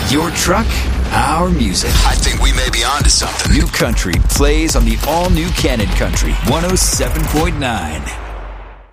Your truck, our music. I think we may be onto something. New Country plays on the all-new Canon Country 107.9.